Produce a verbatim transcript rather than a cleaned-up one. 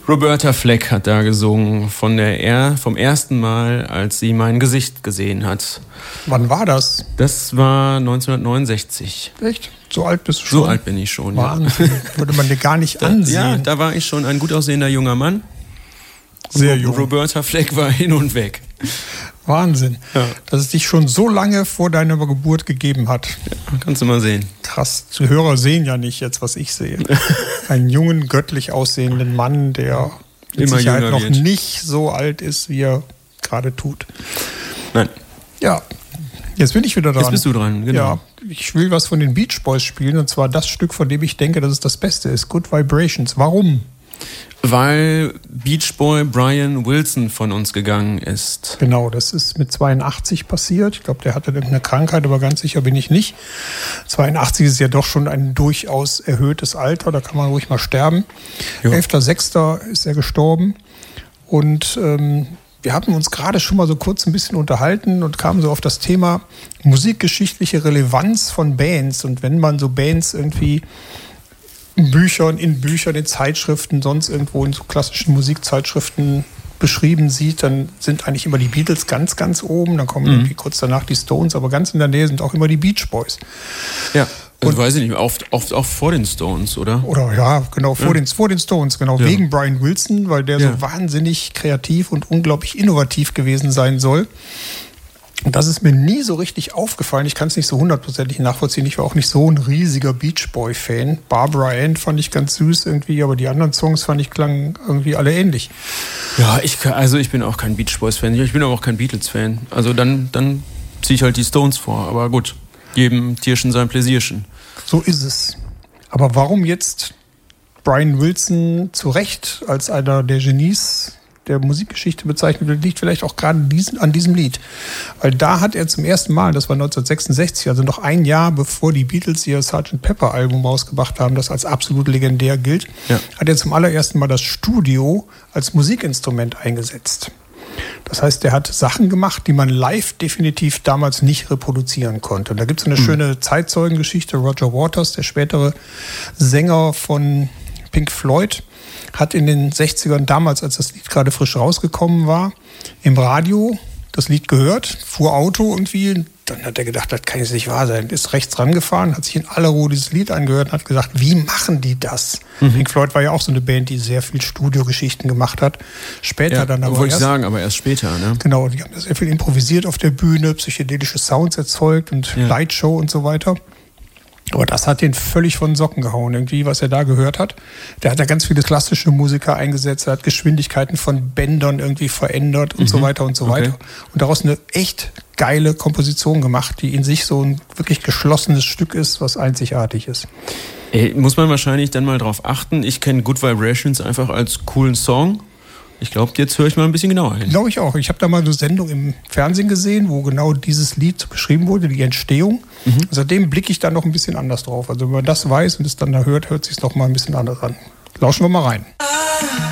Roberta Fleck hat da gesungen, von der er, vom ersten Mal, als sie mein Gesicht gesehen hat. Wann war das? Das war neunzehnhundertneunundsechzig. Echt? So alt bist du schon? So alt bin ich schon, Wahnsinn. Ja. Würde man dir gar nicht da, ansehen. Ja, da war ich schon ein gut aussehender junger Mann. Sehr jung. Roberta Fleck war hin und weg. Wahnsinn, ja. Dass es dich schon so lange vor deiner Geburt gegeben hat. Ja, kannst du mal sehen. Krass, die Hörer sehen ja nicht jetzt, was ich sehe. Einen jungen, göttlich aussehenden Mann, der mit immer Sicherheit noch wird. nicht so alt ist, wie er gerade tut. Nein. Ja, jetzt bin ich wieder dran. Jetzt bist du dran, genau. Ja, ich will was von den Beach Boys spielen, und zwar das Stück, von dem ich denke, dass es das Beste ist. Good Vibrations. Warum? Weil Beach Boy Brian Wilson von uns gegangen ist. Genau, das ist mit zweiundachtzig passiert. Ich glaube, der hatte irgendeine Krankheit, aber ganz sicher bin ich nicht. zweiundachtzig ist ja doch schon ein durchaus erhöhtes Alter, da kann man ruhig mal sterben. elfter sechster ist er gestorben. Und ähm, wir hatten uns gerade schon mal so kurz ein bisschen unterhalten und kamen so auf das Thema musikgeschichtliche Relevanz von Bands. Und wenn man so Bands irgendwie Büchern, in Büchern, in Zeitschriften, sonst irgendwo in so klassischen Musikzeitschriften beschrieben sieht, dann sind eigentlich immer die Beatles ganz, ganz oben. Dann kommen mhm. irgendwie kurz danach die Stones, aber ganz in der Nähe sind auch immer die Beach Boys. Ja, das weiß ich nicht, oft, oft auch vor den Stones, oder? Oder ja, genau, vor, ja. den, vor den Stones, genau, ja. Wegen Brian Wilson, weil der ja. so wahnsinnig kreativ und unglaublich innovativ gewesen sein soll. Und das ist mir nie so richtig aufgefallen. Ich kann es nicht so hundertprozentig nachvollziehen. Ich war auch nicht so ein riesiger Beach Boy-Fan. Barbara Ann fand ich ganz süß irgendwie, aber die anderen Songs fand ich klangen irgendwie alle ähnlich. Ja, ich, also ich bin auch kein Beach Boys-Fan. Ich bin aber auch kein Beatles-Fan. Also dann, dann ziehe ich halt die Stones vor. Aber gut, jedem Tierchen sein Pläsierchen. So ist es. Aber warum jetzt Brian Wilson zu Recht als einer der Genies der Musikgeschichte bezeichnet wird, liegt vielleicht auch gerade diesen, an diesem Lied. Weil da hat er zum ersten Mal, das war neunzehnhundertsechsundsechzig, also noch ein Jahr bevor die Beatles ihr Sergeant Pepper Album rausgebracht haben, das als absolut legendär gilt, ja. hat er zum allerersten Mal das Studio als Musikinstrument eingesetzt. Das heißt, er hat Sachen gemacht, die man live definitiv damals nicht reproduzieren konnte. Und da gibt es eine mhm. schöne Zeitzeugengeschichte. Roger Waters, der spätere Sänger von Pink Floyd, hat in den sechzigern, damals, als das Lied gerade frisch rausgekommen war, im Radio das Lied gehört, fuhr Auto irgendwie. Dann hat er gedacht, das kann jetzt nicht wahr sein. Ist rechts rangefahren, hat sich in aller Ruhe dieses Lied angehört und hat gesagt, wie machen die das? Mhm. Pink Floyd war ja auch so eine Band, die sehr viel Studiogeschichten gemacht hat. Später ja, dann aber wollte erst. ich sagen, aber erst später, ne? Genau, die haben sehr viel improvisiert auf der Bühne, psychedelische Sounds erzeugt und ja. Lightshow und so weiter. Aber das hat den völlig von den Socken gehauen, irgendwie, was er da gehört hat. Der hat da ganz viele klassische Musiker eingesetzt, er hat Geschwindigkeiten von Bändern irgendwie verändert und mhm. so weiter und so weiter. Okay. Und daraus eine echt geile Komposition gemacht, die in sich so ein wirklich geschlossenes Stück ist, was einzigartig ist. Ey, muss man wahrscheinlich dann mal drauf achten. Ich kenne Good Vibrations einfach als coolen Song. Ich glaube, jetzt höre ich mal ein bisschen genauer hin. Glaube ich auch. Ich habe da mal eine Sendung im Fernsehen gesehen, wo genau dieses Lied beschrieben wurde, die Entstehung. Mhm. Seitdem blicke ich da noch ein bisschen anders drauf. Also wenn man das weiß und es dann da hört, hört es sich noch mal ein bisschen anders an. Lauschen wir mal rein.